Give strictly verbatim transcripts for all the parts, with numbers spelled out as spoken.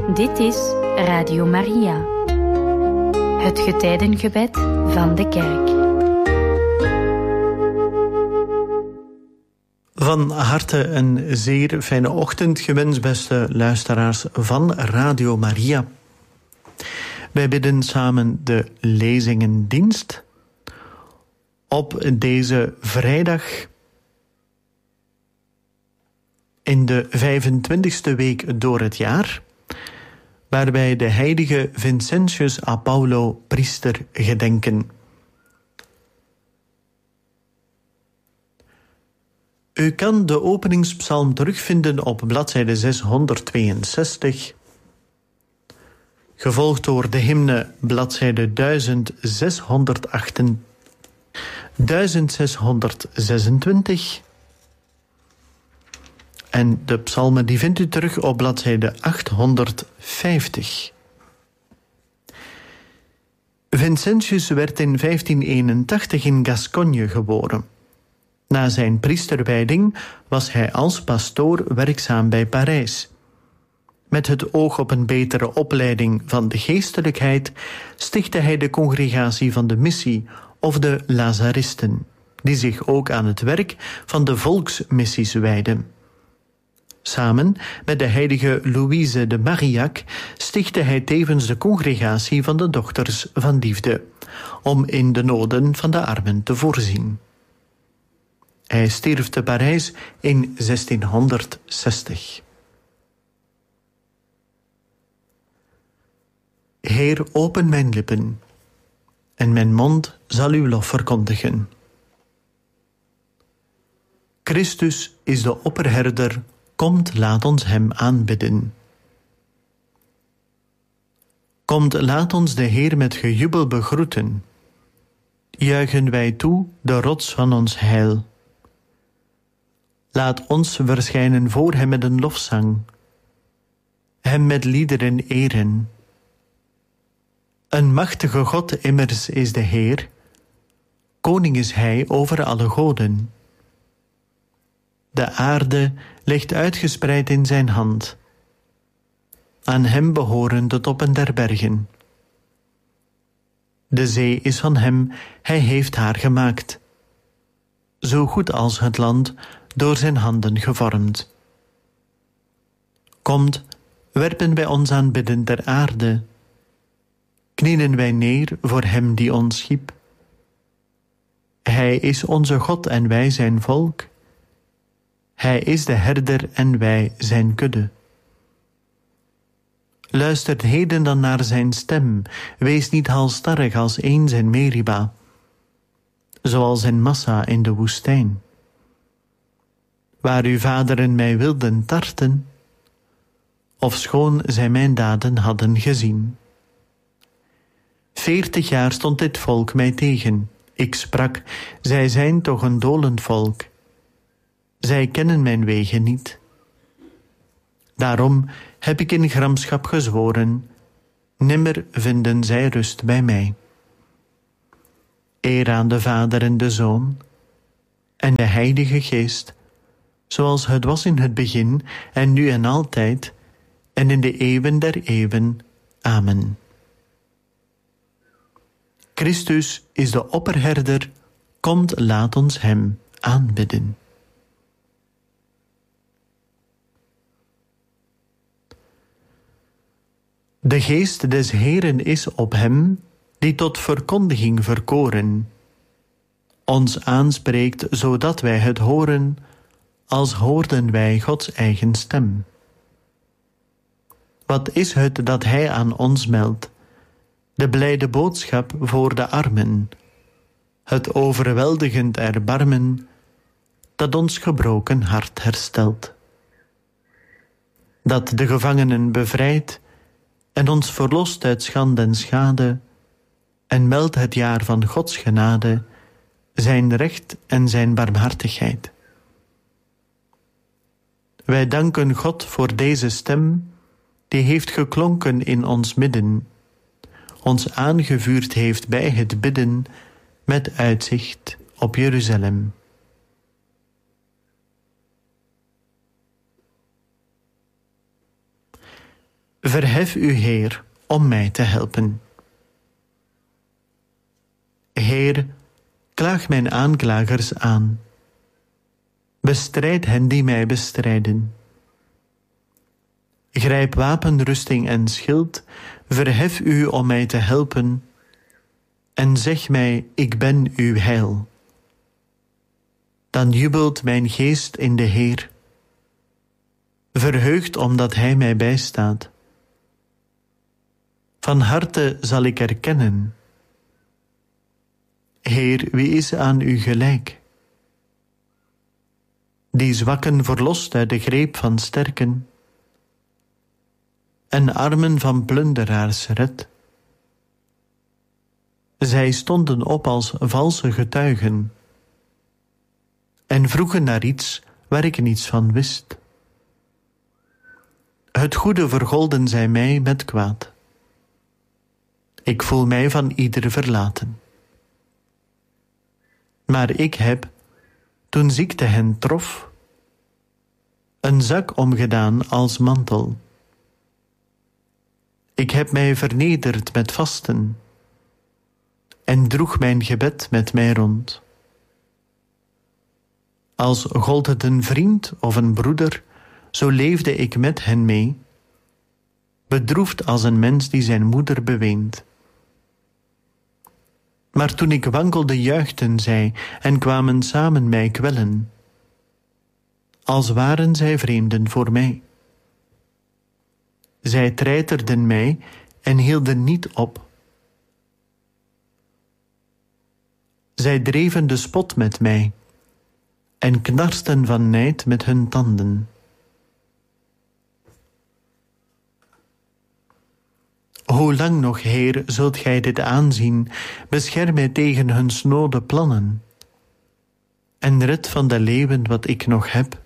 Dit is Radio Maria, het getijdengebed van de kerk. Van harte een zeer fijne ochtend gewenst, beste luisteraars van Radio Maria. Wij bidden samen de lezingendienst op deze vrijdag in de vijfentwintigste week door het jaar, waarbij de heilige Vincentius a Paulo priester gedenken. U kan de openingspsalm terugvinden op bladzijde zeshonderdtweeënzestig, gevolgd door de hymne bladzijde zesenzesentwintig en de psalmen die vindt u terug op bladzijde achthonderdvijftig. Vincentius werd in vijftien eenentachtig in Gascogne geboren. Na zijn priesterwijding was hij als pastoor werkzaam bij Parijs. Met het oog op een betere opleiding van de geestelijkheid stichtte hij de congregatie van de missie of de Lazaristen, die zich ook aan het werk van de volksmissies wijden. Samen met de heilige Louise de Marillac stichtte hij tevens de congregatie van de dochters van liefde, om in de noden van de armen te voorzien. Hij stierf te Parijs in zestienhonderdzestig. Heer, open mijn lippen, en mijn mond zal uw lof verkondigen. Christus is de opperherder, komt, laat ons hem aanbidden. Komt, laat ons de Heer met gejubel begroeten. Juichen wij toe, de rots van ons heil. Laat ons verschijnen voor hem met een lofzang, hem met liederen eren. Een machtige God immers is de Heer, koning is hij over alle goden. De aarde ligt uitgespreid in zijn hand. Aan hem behoren de toppen der bergen. De zee is van hem, hij heeft haar gemaakt. Zo goed als het land door zijn handen gevormd. Komt, werpen wij ons aanbidden ter aarde. Knielen wij neer voor hem die ons schiep. Hij is onze God en wij zijn volk. Hij is de herder en wij zijn kudde. Luistert heden dan naar zijn stem, wees niet halsstarrig als eens in Meriba, zoals in Massa in de woestijn, waar uw vaderen mij wilden tarten, ofschoon zij mijn daden hadden gezien. Veertig jaar stond dit volk mij tegen. Ik sprak, zij zijn toch een dolend volk. Zij kennen mijn wegen niet. Daarom heb ik in gramschap gezworen, nimmer vinden zij rust bij mij. Eer aan de Vader en de Zoon en de Heilige Geest, zoals het was in het begin en nu en altijd en in de eeuwen der eeuwen. Amen. Christus is de opperherder, komt, laat ons hem aanbidden. De geest des Heeren is op hem, die tot verkondiging verkoren, ons aanspreekt, zodat wij het horen, als hoorden wij Gods eigen stem. Wat is het dat hij aan ons meldt? De blijde boodschap voor de armen, het overweldigend erbarmen, dat ons gebroken hart herstelt. Dat de gevangenen bevrijdt en ons verlost uit schande en schade, en meldt het jaar van Gods genade, zijn recht en zijn barmhartigheid. Wij danken God voor deze stem, die heeft geklonken in ons midden, ons aangevuurd heeft bij het bidden, met uitzicht op Jeruzalem. Verhef u, Heer, om mij te helpen. Heer, klaag mijn aanklagers aan. Bestrijd hen die mij bestrijden. Grijp wapenrusting en schild, verhef u om mij te helpen, en zeg mij, ik ben uw heil. Dan jubelt mijn geest in de Heer, verheugd omdat Hij mij bijstaat. Van harte zal ik erkennen, Heer, wie is aan u gelijk? Die zwakken verlost uit de greep van sterken, en armen van plunderaars redt. Zij stonden op als valse getuigen en vroegen naar iets waar ik niets van wist. Het goede vergolden zij mij met kwaad. Ik voel mij van ieder verlaten. Maar ik heb, toen ziekte hen trof, een zak omgedaan als mantel. Ik heb mij vernederd met vasten en droeg mijn gebed met mij rond. Als gold het een vriend of een broeder, zo leefde ik met hen mee, bedroefd als een mens die zijn moeder beweent. Maar toen ik wankelde, juichten zij en kwamen samen mij kwellen, als waren zij vreemden voor mij. Zij treiterden mij en hielden niet op. Zij dreven de spot met mij en knarsten van nijd met hun tanden. Hoe lang nog, Heer, zult gij dit aanzien? Bescherm mij tegen hun snode plannen en red van de leeuwen wat ik nog heb.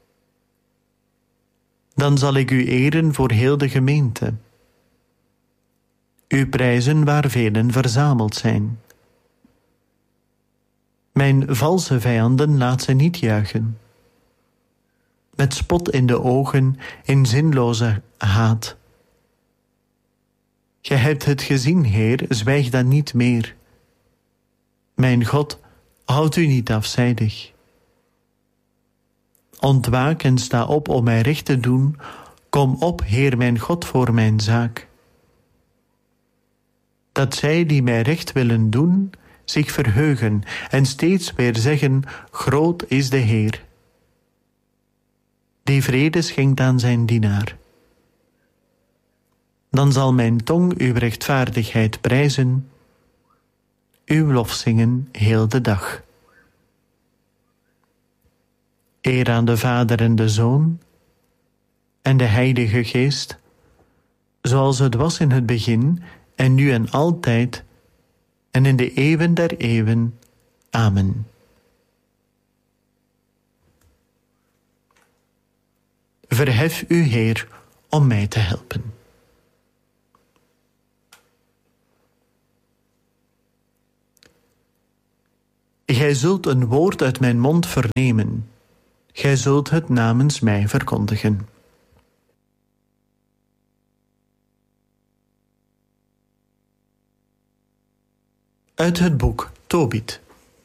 Dan zal ik u eren voor heel de gemeente, u prijzen waar velen verzameld zijn. Mijn valse vijanden laat ze niet juichen, met spot in de ogen, in zinloze haat. Gij hebt het gezien, Heer, zwijg dan niet meer. Mijn God, houd u niet afzijdig. Ontwaak en sta op om mij recht te doen. Kom op, Heer mijn God, voor mijn zaak. Dat zij die mij recht willen doen, zich verheugen en steeds weer zeggen, groot is de Heer. Die vrede schenkt aan zijn dienaar. Dan zal mijn tong uw rechtvaardigheid prijzen, uw lof zingen heel de dag. Eer aan de Vader en de Zoon en de Heilige Geest, zoals het was in het begin en nu en altijd en in de eeuwen der eeuwen. Amen. Verhef u, Heer, om mij te helpen. Gij zult een woord uit mijn mond vernemen. Gij zult het namens mij verkondigen. Uit het boek Tobit.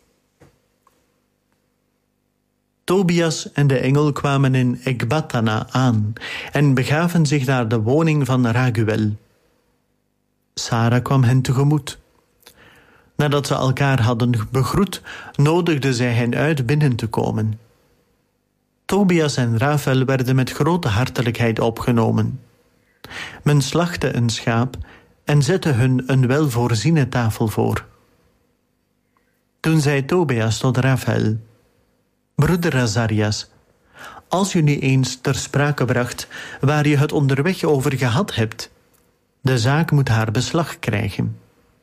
Tobias en de engel kwamen in Ekbatana aan en begaven zich naar de woning van Raguel. Sara kwam hen tegemoet. Nadat ze elkaar hadden begroet, nodigde zij hen uit binnen te komen. Tobias en Rafael werden met grote hartelijkheid opgenomen. Men slachtte een schaap en zette hun een welvoorziene tafel voor. Toen zei Tobias tot Rafael: Broeder Azarias, als je nu eens ter sprake bracht waar je het onderweg over gehad hebt, de zaak moet haar beslag krijgen.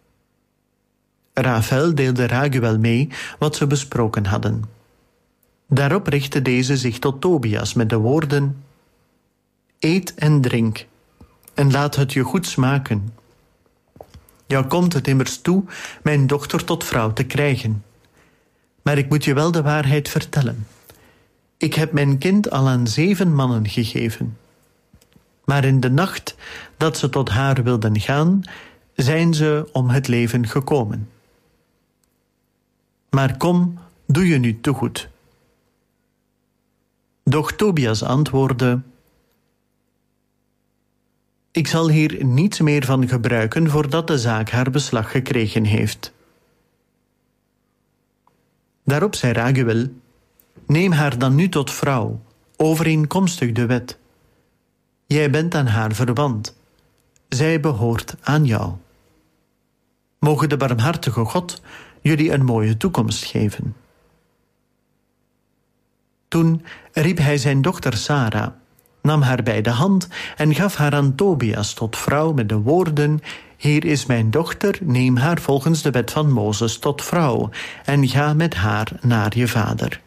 Rafael deelde Raguel mee wat ze besproken hadden. Daarop richtte deze zich tot Tobias met de woorden: Eet en drink, en laat het je goed smaken. Jou komt het immers toe mijn dochter tot vrouw te krijgen. Maar ik moet je wel de waarheid vertellen. Ik heb mijn kind al aan zeven mannen gegeven. Maar in de nacht dat ze tot haar wilden gaan, zijn ze om het leven gekomen. Maar kom, doe je nu te goed. Doch Tobias antwoordde: Ik zal hier niets meer van gebruiken voordat de zaak haar beslag gekregen heeft. Daarop zei Raguel: Neem haar dan nu tot vrouw, overeenkomstig de wet. Jij bent aan haar verwant. Zij behoort aan jou. Mogen de barmhartige God jullie een mooie toekomst geven. Toen riep hij zijn dochter Sara, nam haar bij de hand en gaf haar aan Tobias tot vrouw met de woorden: Hier is mijn dochter, neem haar volgens de wet van Mozes tot vrouw en ga met haar naar je vader.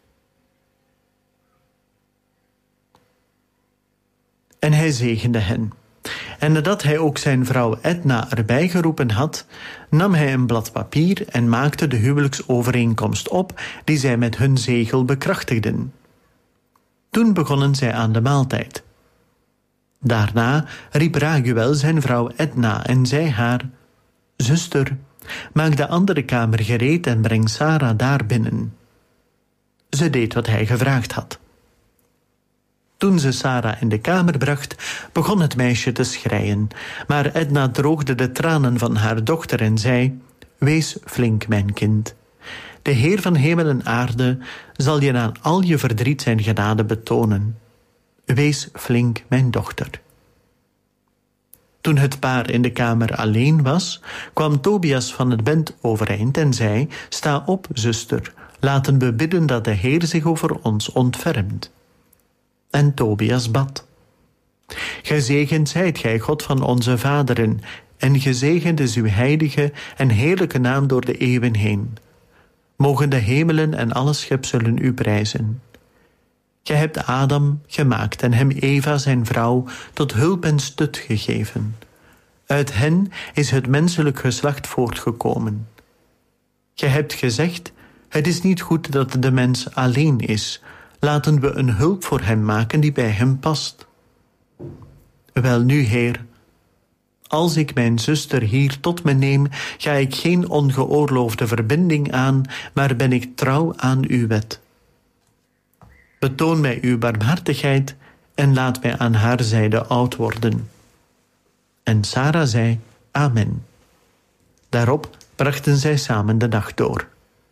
En hij zegende hen. En nadat hij ook zijn vrouw Edna erbij geroepen had, nam hij een blad papier en maakte de huwelijksovereenkomst op die zij met hun zegel bekrachtigden. Toen begonnen zij aan de maaltijd. Daarna riep Raguel zijn vrouw Edna en zei haar: Zuster, maak de andere kamer gereed en breng Sara daar binnen. Ze deed wat hij gevraagd had. Toen ze Sara in de kamer bracht, begon het meisje te schreien. Maar Edna droogde de tranen van haar dochter en zei: Wees flink, mijn kind. De Heer van hemel en aarde zal je aan al je verdriet zijn genade betonen. Wees flink, mijn dochter. Toen het paar in de kamer alleen was, kwam Tobias van het bed overeind en zei: Sta op, zuster, laten we bidden dat de Heer zich over ons ontfermt. En Tobias bad: Gezegend zijt gij, God van onze vaderen, en gezegend is uw heilige en heerlijke naam door de eeuwen heen. Mogen de hemelen en alle schepselen u prijzen. Gij hebt Adam gemaakt en hem Eva zijn vrouw tot hulp en stut gegeven. Uit hen is het menselijk geslacht voortgekomen. Gij hebt gezegd: Het is niet goed dat de mens alleen is. Laten we een hulp voor hem maken die bij hem past. Welnu, Heer, als ik mijn zuster hier tot me neem, ga ik geen ongeoorloofde verbinding aan, maar ben ik trouw aan uw wet. Betoon mij uw barmhartigheid en laat mij aan haar zijde oud worden. En Sara zei: Amen. Daarop brachten zij samen de nacht door.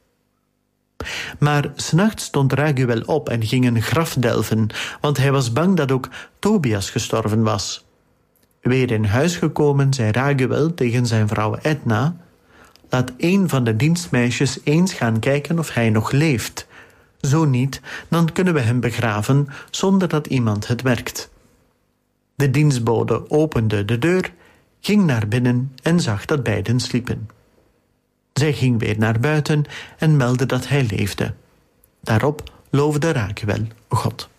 Maar 's nachts stond Raguel op en ging een graf delven, want hij was bang dat ook Tobias gestorven was. Weer in huis gekomen, zei Raguel tegen zijn vrouw Edna: Laat een van de dienstmeisjes eens gaan kijken of hij nog leeft. Zo niet, dan kunnen we hem begraven zonder dat iemand het merkt. De dienstbode opende de deur, ging naar binnen en zag dat beiden sliepen. Zij ging weer naar buiten en meldde dat hij leefde. Daarop loofde Raguel God.